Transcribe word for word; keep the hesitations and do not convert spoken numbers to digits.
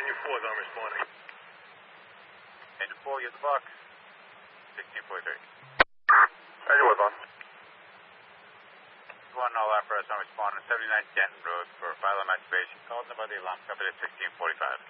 Engine four is on responding. Engine four, use the box. sixteen forty-three. Engine one, boss. One all apparatus on responding, seventy-nine Denton Road for file evacuation. Called about the alarm company at sixteen forty-five.